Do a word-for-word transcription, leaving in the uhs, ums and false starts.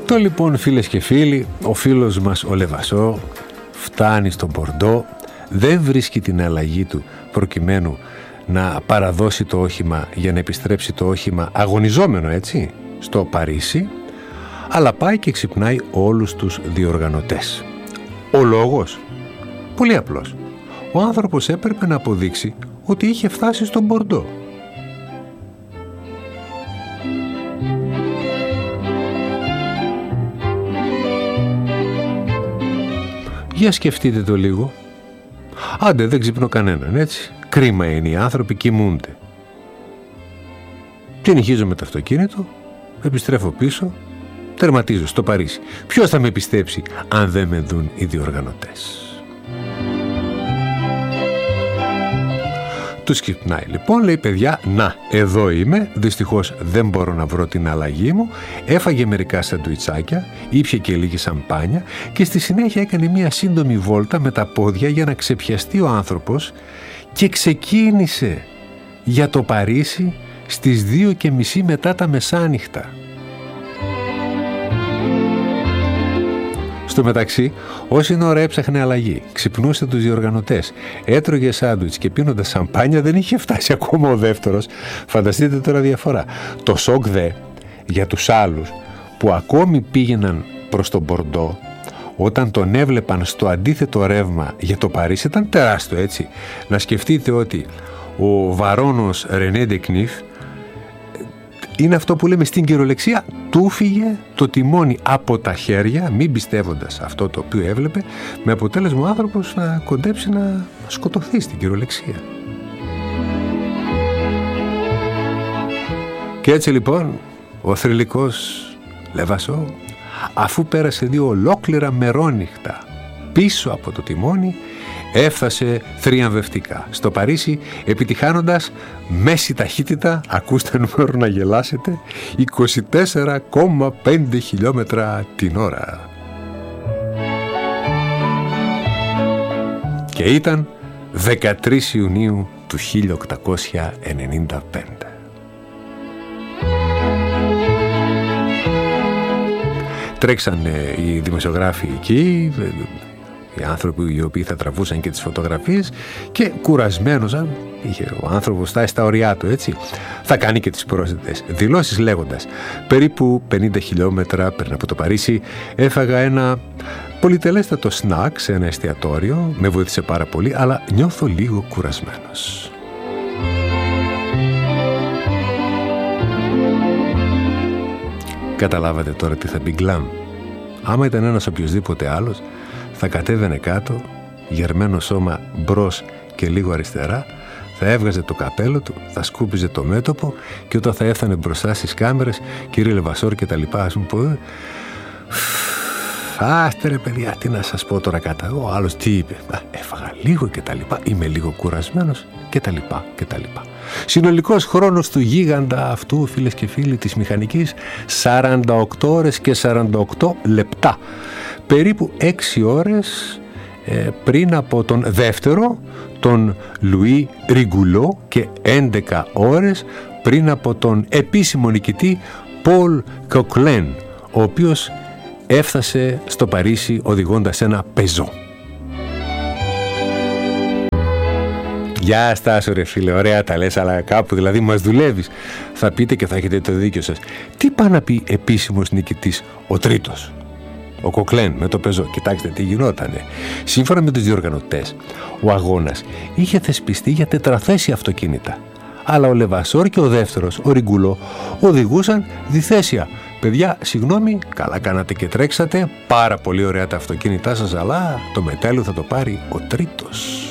Αυτό λοιπόν, φίλες και φίλοι, ο φίλος μας ο Λεβασό φτάνει στον Μπορντό, δεν βρίσκει την αλλαγή του προκειμένου να παραδώσει το όχημα για να επιστρέψει το όχημα αγωνιζόμενο, έτσι, στο Παρίσι, αλλά πάει και ξυπνάει όλους τους διοργανωτές. Ο λόγος, πολύ απλός. Ο άνθρωπος έπρεπε να αποδείξει ότι είχε φτάσει στον Μπορντό. Για σκεφτείτε το λίγο. Άντε, δεν ξυπνώ κανέναν, έτσι. Κρίμα είναι, οι άνθρωποι κοιμούνται. Κυνηγίζω με το αυτοκίνητο, επιστρέφω πίσω, τερματίζω στο Παρίσι. Ποιος θα με πιστέψει αν δεν με δουν οι διοργανωτές? Τους ξυπνάει λοιπόν, λέει, παιδιά, να, εδώ είμαι, δυστυχώς δεν μπορώ να βρω την αλλαγή μου. Έφαγε μερικά σαντουιτσάκια, ήπιε και λίγη σαμπάνια και στη συνέχεια έκανε μια σύντομη βόλτα με τα πόδια για να ξεπιαστεί ο άνθρωπος και ξεκίνησε για το Παρίσι στις δύο και μισή μετά τα μεσάνυχτα. Στο μεταξύ, όση ώρα έψαχνε αλλαγή, ξυπνούσε τους διοργανωτές, έτρωγε σάντουιτς και πίνοντας σαμπάνια, δεν είχε φτάσει ακόμα ο δεύτερος. Φανταστείτε τώρα διαφορά. Το σοκ δε για τους άλλους που ακόμη πήγαιναν προς τον Μπορντό, όταν τον έβλεπαν στο αντίθετο ρεύμα για το Παρίσι, ήταν τεράστιο, έτσι. Να σκεφτείτε ότι ο βαρόνος Ρενέ Ντεκνίφ είναι αυτό που λέμε στην κυριολεξία, του φύγε το τιμόνι από τα χέρια, μην πιστεύοντας αυτό το οποίο έβλεπε, με αποτέλεσμα ο άνθρωπος να κοντέψει να σκοτωθεί στην κυριολεξία. Και έτσι λοιπόν ο θρυλικός Λεβασό, αφού πέρασε δύο ολόκληρα μερόνυχτα πίσω από το τιμόνι, έφτασε θριαμβευτικά στο Παρίσι, επιτυχάνοντας μέση ταχύτητα, ακούστε νούμερο να γελάσετε, είκοσι τέσσερα κόμμα πέντε χιλιόμετρα την ώρα. Και ήταν δεκατρείς Ιουνίου του χίλια οκτακόσια ενενήντα πέντε. Τρέξανε οι δημοσιογράφοι εκεί, οι άνθρωποι οι οποίοι θα τραβούσαν και τις φωτογραφίες, και κουρασμένος, αν είχε ο άνθρωπος φτάσει στα ωριά του, έτσι, θα κάνει και τις πρόσθετες δηλώσεις λέγοντας: περίπου πενήντα χιλιόμετρα πριν από το Παρίσι έφαγα ένα πολυτελέστατο σνακ σε ένα εστιατόριο, με βοήθησε πάρα πολύ, αλλά νιώθω λίγο κουρασμένος. Καταλάβατε τώρα τι θα πει γκλάμ? Άμα ήταν ένας οποιοσδήποτε άλλος, θα κατέβαινε κάτω, γερμένο σώμα μπρος και λίγο αριστερά, θα έβγαζε το καπέλο του, θα σκούπιζε το μέτωπο και όταν θα έφτανε μπροστά στις κάμερες, κύριε Λεβασόρ και τα λοιπά, ας μου πω, άστε ρε παιδιά, τι να σας πω τώρα κατά. Ο άλλος τι είπε? Έφαγα λίγο και τα λοιπά, είμαι λίγο κουρασμένος και τα λοιπά και τα λοιπά. Συνολικός χρόνος του γίγαντα αυτού, φίλες και φίλοι, της μηχανικής, σαράντα οκτώ ώρες και σαράντα οκτώ λεπτά. Περίπου έξι ώρες ε, πριν από τον δεύτερο, τον Λουί Ριγκουλό, και έντεκα ώρες πριν από τον επίσημο νικητή Πολ Κοκλέν, ο οποίος έφτασε στο Παρίσι οδηγώντας ένα πεζό. Γεια Στάσο ρε φίλε, ωραία τα λες, αλλά κάπου δηλαδή μας δουλεύεις. Θα πείτε και θα έχετε το δίκιο σας. Τι πάει να πει επίσημος νικητής ο τρίτος? Ο Κοκλέν με το πεζό. Κοιτάξτε τι γινότανε. Σύμφωνα με τους διοργανωτές, ο αγώνας είχε θεσπιστεί για τετραθέσια αυτοκίνητα. Αλλά ο Λεβασόρ και ο δεύτερος, ο Ριγκουλό, οδηγούσαν διθέσια. Παιδιά, συγγνώμη, καλά κάνατε και τρέξατε. Πάρα πολύ ωραία τα αυτοκίνητά σας, αλλά το μετάλλιο θα το πάρει ο τρίτος.